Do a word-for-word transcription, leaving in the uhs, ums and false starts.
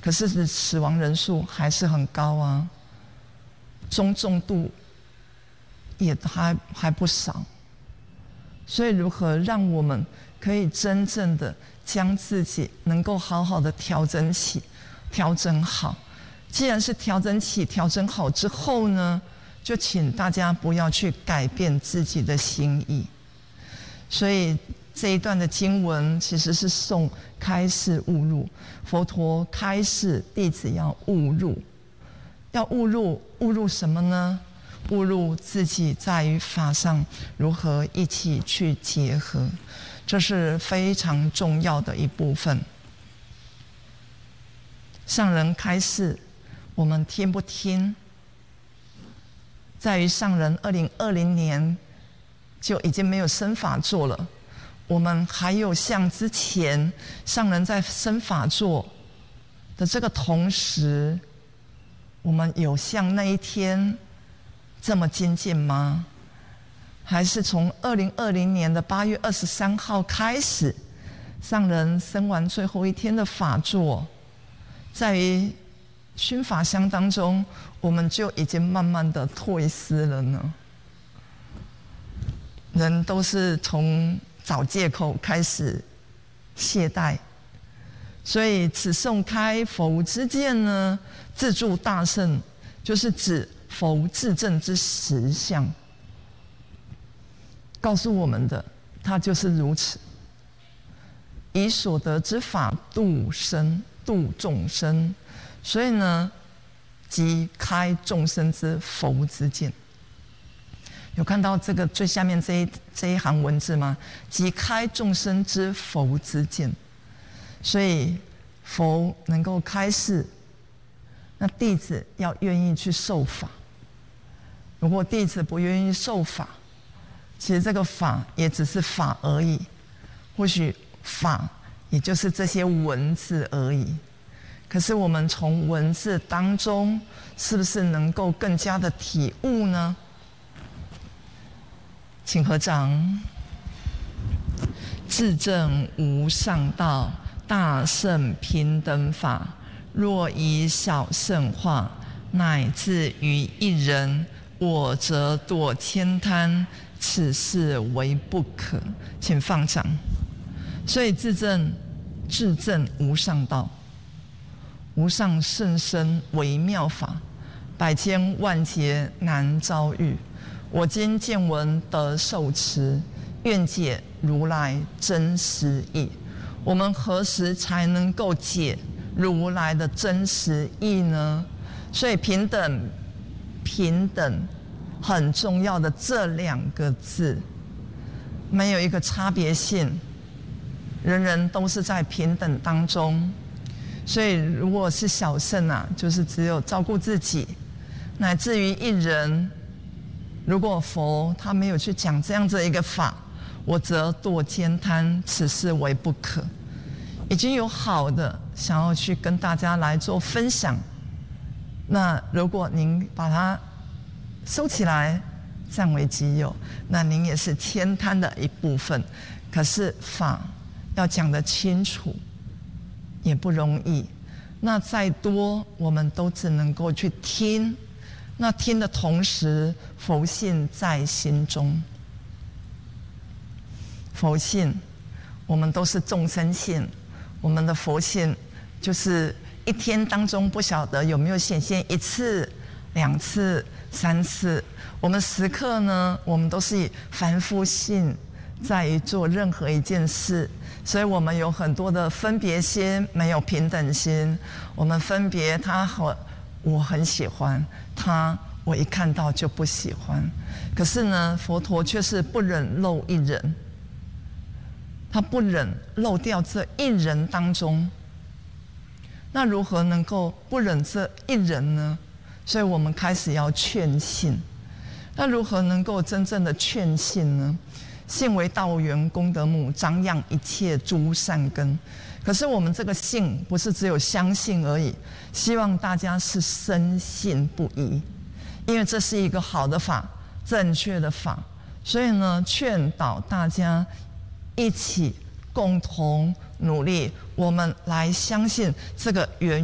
可是死亡人数还是很高啊，中重度也还还不少。所以如何让我们可以真正的将自己能够好好的调整起调整好？既然是调整起调整好之后呢，就请大家不要去改变自己的心意。所以这一段的经文其实是颂开示悟入，佛陀开示弟子要悟入，要悟入悟入什么呢？悟入自己在于法上如何一起去结合，这是非常重要的一部分。上人开示，我们听不听，在于上人二零二零年就已经没有生法座了。我们还有像之前上人在生法座的这个同时，我们有像那一天这么精进吗？还是从二零二零年的八月二十三号开始，上人生完最后一天的法座，在于熏法香当中，我们就已经慢慢的退失了呢？人都是从找借口开始懈怠，所以此颂开佛无之见呢，自助大圣，就是指佛自证之实相，告诉我们的，它就是如此。以所得之法度生度众生，所以呢，即开众生之佛之见。有看到这个最下面这一这一行文字吗？即开众生之佛之见。所以佛能够开示，那弟子要愿意去受法。如果弟子不愿意受法，其实这个法也只是法而已，或许法也就是这些文字而已。可是我们从文字当中，是不是能够更加的体悟呢？请合掌。自证无上道，大圣平等法。若以小圣化，乃至于一人，我则堕千滩，此事为不可。请放掌。所以自证，自证无上道。无上甚深微妙法，百千万劫难遭遇。我今见闻得受持，愿解如来真实义。我们何时才能够解如来的真实义呢？所以平等，平等很重要的这两个字，没有一个差别性，人人都是在平等当中。所以如果是小圣啊，就是只有照顾自己，乃至于一人，如果佛他没有去讲这样子一个法，我则堕千滩，此事为不可。已经有好的想要去跟大家来做分享，那如果您把它收起来占为己有，那您也是千滩的一部分。可是法要讲得清楚也不容易，那再多我们都只能够去听，那听的同时佛性在心中。佛性我们都是众生性，我们的佛性就是一天当中不晓得有没有显现一次两次三次，我们时刻呢我们都是以凡夫性在于做任何一件事，所以我们有很多的分别心，没有平等心。我们分别他和我很喜欢他，我一看到就不喜欢。可是呢，佛陀却是不忍漏一人，他不忍漏掉这一人当中。那如何能够不忍这一人呢？所以我们开始要劝信。那如何能够真正的劝信呢？信为道源功德母，长养一切诸善根。可是我们这个信不是只有相信而已，希望大家是深信不疑，因为这是一个好的法，正确的法。所以呢，劝导大家一起共同努力，我们来相信这个源